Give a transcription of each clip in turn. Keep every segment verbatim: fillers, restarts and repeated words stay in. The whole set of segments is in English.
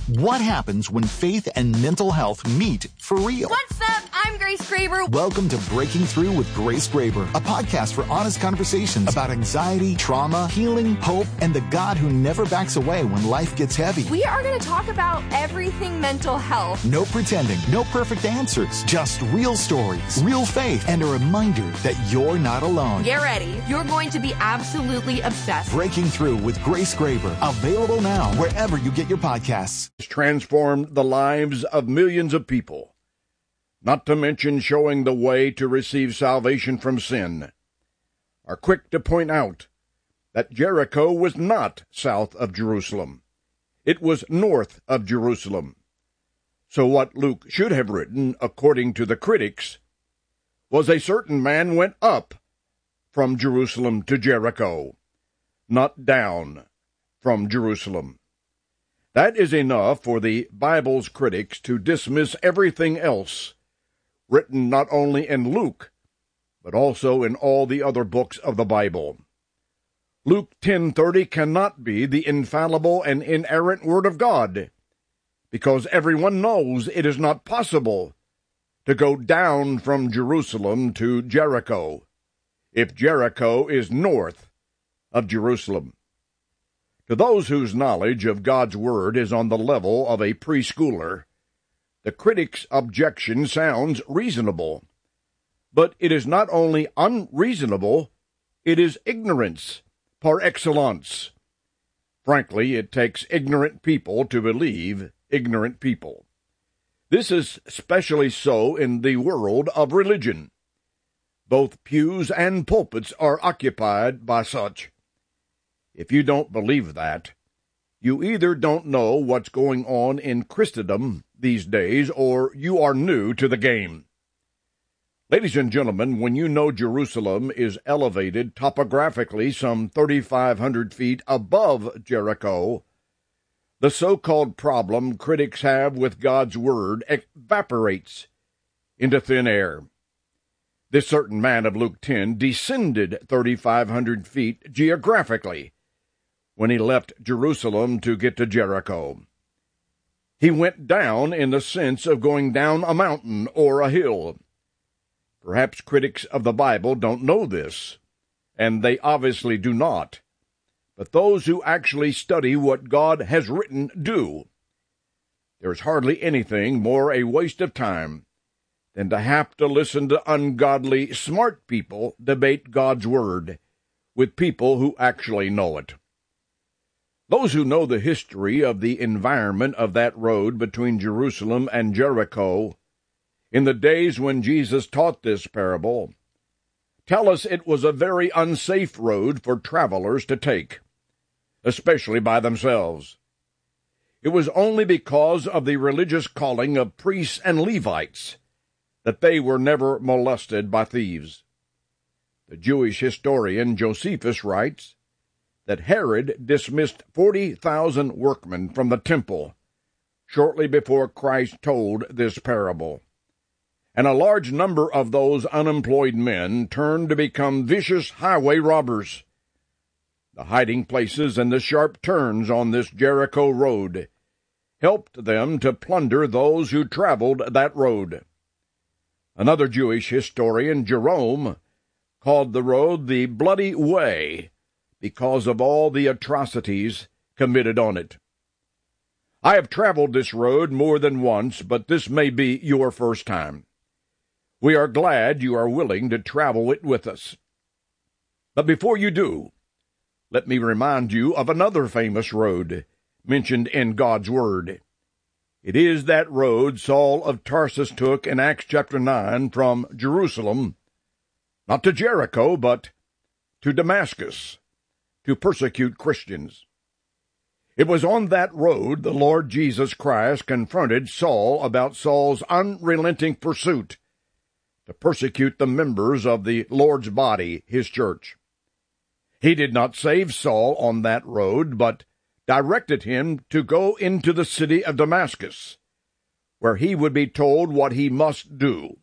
What happens when faith and mental health meet for real? What's up? I'm Grace Graber. Welcome to Breaking Through with Grace Graber, a podcast for honest conversations about anxiety, trauma, healing, hope, and the God who never backs away when life gets heavy. We are going to talk about everything mental health. No pretending, no perfect answers, just real stories, real faith, and a reminder that you're not alone. Get ready. You're going to be absolutely obsessed. Breaking Through with Grace Graber, available now wherever you get your podcasts. Transformed the lives of millions of people, not to mention showing the way to receive salvation from sin, are quick to point out that Jericho was not south of Jerusalem. It was north of Jerusalem. So what Luke should have written, according to the critics, was a certain man went up from Jerusalem to Jericho, not down from Jerusalem. That is enough for the Bible's critics to dismiss everything else written not only in Luke, but also in all the other books of the Bible. Luke ten thirty cannot be the infallible and inerrant Word of God, because everyone knows it is not possible to go down from Jerusalem to Jericho, if Jericho is north of Jerusalem. To those whose knowledge of God's Word is on the level of a preschooler, the critic's objection sounds reasonable. But it is not only unreasonable, it is ignorance par excellence. Frankly, it takes ignorant people to believe ignorant people. This is especially so in the world of religion. Both pews and pulpits are occupied by such. If you don't believe that, you either don't know what's going on in Christendom these days, or you are new to the game. Ladies and gentlemen, when you know Jerusalem is elevated topographically some thirty-five hundred feet above Jericho, the so-called problem critics have with God's Word evaporates into thin air. This certain man of Luke ten descended thirty-five hundred feet geographically when he left Jerusalem to get to Jericho. He went down in the sense of going down a mountain or a hill. Perhaps critics of the Bible don't know this, and they obviously do not, but those who actually study what God has written do. There's hardly anything more a waste of time than to have to listen to ungodly, smart people debate God's Word with people who actually know it. Those who know the history of the environment of that road between Jerusalem and Jericho in the days when Jesus taught this parable tell us it was a very unsafe road for travelers to take, especially by themselves. It was only because of the religious calling of priests and Levites that they were never molested by thieves. The Jewish historian Josephus writes that Herod dismissed forty thousand workmen from the temple shortly before Christ told this parable, and a large number of those unemployed men turned to become vicious highway robbers. The hiding places and the sharp turns on this Jericho road helped them to plunder those who traveled that road. Another Jewish historian, Jerome, called the road the Bloody Way because of all the atrocities committed on it. I have traveled this road more than once, but this may be your first time. We are glad you are willing to travel it with us. But before you do, let me remind you of another famous road mentioned in God's Word. It is that road Saul of Tarsus took in Acts chapter nine from Jerusalem, not to Jericho, but to Damascus, to persecute Christians. It was on that road the Lord Jesus Christ confronted Saul about Saul's unrelenting pursuit to persecute the members of the Lord's body, his church. He did not save Saul on that road, but directed him to go into the city of Damascus, where he would be told what he must do.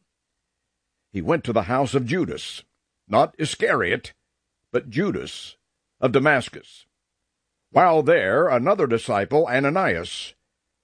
He went to the house of Judas, not Iscariot, but Judas of Damascus. While there, another disciple, Ananias,